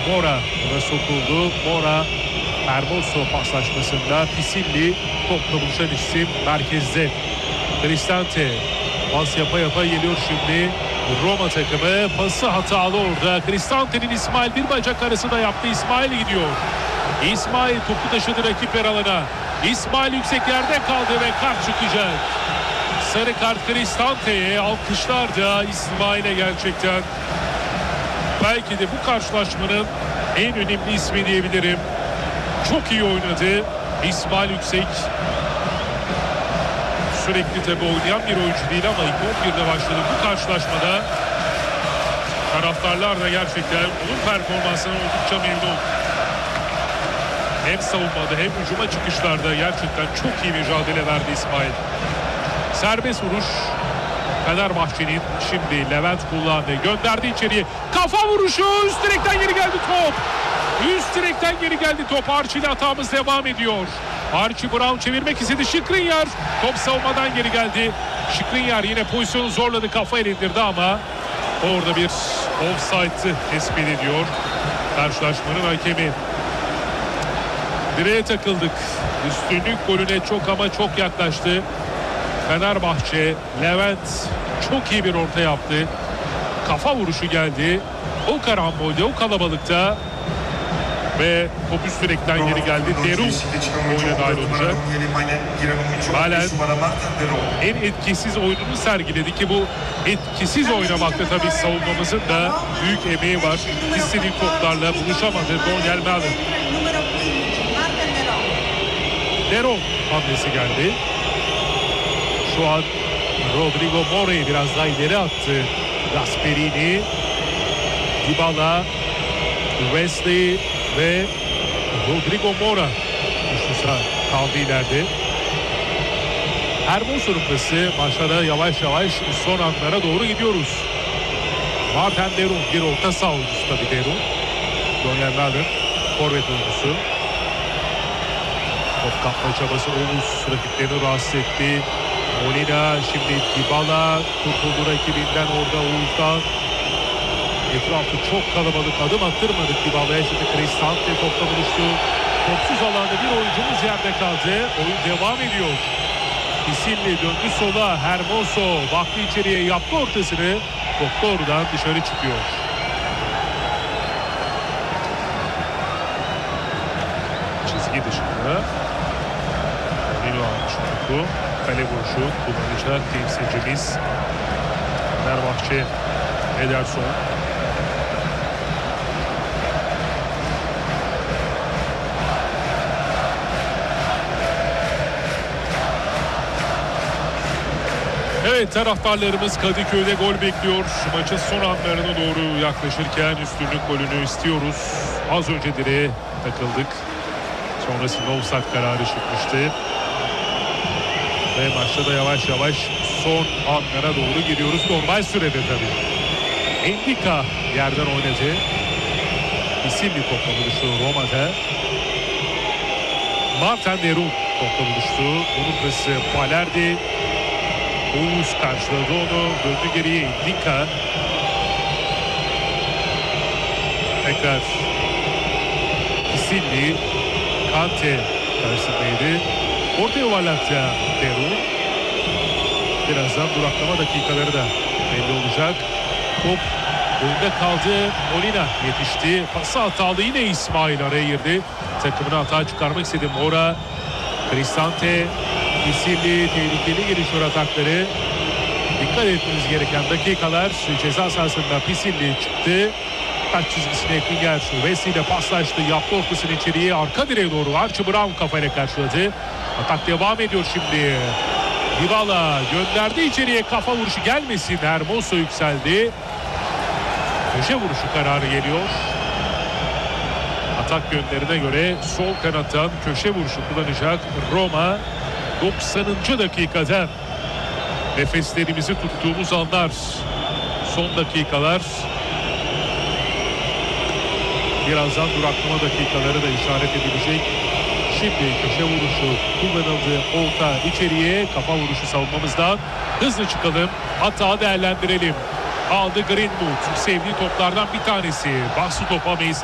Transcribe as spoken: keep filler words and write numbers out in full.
Mora buna sokuldu. Mora Hermoso paslaşmasında Pisilli topla buluşan isim merkezde. Cristante pas yapa yapa geliyor şimdi. Roma takımı pası hatalı orada. Cristante'nin İsmail bir bacak arasında yaptı. İsmail gidiyor. İsmail topu taşıdı rakip yer alana. İsmail yüksek yerde kaldı ve kart çıkacak. Sarı kart Cristante'ye, alkışlar da İsmail'e gerçekten. Belki de bu karşılaşmanın en önemli ismi diyebilirim. Çok iyi oynadı İsmail Yüksek. Sürekli tabi oynayan bir oyuncu değil ama ilk on birde başladı bu karşılaşmada. Taraftarlar da gerçekten onun performansına oldukça memnun. Hem savunmada hem hücuma çıkışlarda gerçekten çok iyi mücadele verdi İsmail. Serbest vuruş Fenerbahçe'nin, şimdi Levent kullandı, gönderdi içeriye, kafa vuruşu, üst direkten geri geldi top. Üst direkten geri geldi top. Archie ile hatamız devam ediyor. Archie Brown çevirmek istedi. Skriniar top savunmadan geri geldi. Skriniar yine pozisyonu zorladı, kafayla indirdi ama orada bir offside'ı tespit ediyor karşılaşmanın hakemi. Direğe takıldık. Üstünlük golüne çok ama çok yaklaştı Fenerbahçe. Levent çok iyi bir orta yaptı. Kafa vuruşu geldi. O karambolde, o kalabalıkta ve top üst direkten geri geldi. Derum oyuna dahil olacak. Halen en etkisiz oyununu sergiledi ki bu etkisiz oynamakta tabii savunmamızın da büyük emeği var. İstediği toplarla buluşamadı Daniel Malin. Derum hamlesi geldi. Şu an Rodrigo Mora'yı biraz daha ileri attı. Gasperini, Dybala, Wesley ve Rodrigo Mora üst kaldı ileride. Hermoso'nun pası, maçta yavaş yavaş son anlara doğru gidiyoruz. Martin Derum bir orta saha oyuncusu tabii Derum. Daniel Malin forvet oyuncusu. Top kapma çabası Oğuz rakiplerini rahatsız etti. Molina, şimdi Dybala kurtuldu rakibinden orada Oğuz'dan. Etrafı çok kalabalık, adım attırmadık Dybala'ya. Şimdi Cristante topla buluştu. Topsuz alanda bir oyuncumuz yerde kaldı. Oyun devam ediyor. Pisilli döndü sola. Hermoso baktı içeriye, yaptı ortasını. Top doğrudan dışarı çıkıyor. Çizgi dışında. Nilo almış topu. Kale vuruşu kullanacak temsilcimiz Fenerbahçe Ederson. Evet, taraftarlarımız Kadıköy'de gol bekliyor. Maçın son anlarına doğru yaklaşırken üstünlük golünü istiyoruz. Az önce direğe takıldık. Sonrasında offside kararı çıkmıştı. Ve maçta da yavaş yavaş son anlara doğru giriyoruz. Normal sürede tabii. Endika yerden oynadı. Pisilli topla buluştu Roma'da. Martin Derum topla buluştu. Onun pası Balerdi. Oğuz karşıladı onu. Döndü geriye Endika. Tekrar Pisilli. Kante karşısındaydı. Orta yuvarlaktı Derum. Birazdan duraklama dakikaları da belli olacak. Top önde kaldı. Molina yetişti. Pası hatalı, yine İsmail araya girdi. Takımına hata çıkarmak istedi Mora. Cristante, Pisilli, tehlikeli gelişiyor atakları. Dikkat etmeniz gereken dakikalar. Ceza sahasında Pisilli çıktı. Taç çizgisine yakın yer. Wesley ile paslaştı. Yaptı ortasını içeriye. Arka direğe doğru Archie Brown kafayla karşıladı. Atak devam ediyor şimdi. Dybala gönderdi içeriye, kafa vuruşu gelmesin. Hermoso yükseldi. Köşe vuruşu kararı geliyor. Atak yönlerine göre sol kanattan köşe vuruşu kullanacak Roma. doksanıncı dakikada nefeslerimizi tuttuğumuz anlar. Son dakikalar. Birazdan duraklama dakikaları da işaret edilecek. Şimdi köşe vuruşu kullanıldı. Orta içeriye, kafa vuruşu savunmamızdan. Hızlı çıkalım. Hata değerlendirelim. Aldı Greenwood. Sevdiği toplardan bir tanesi. Bastı topa Mason.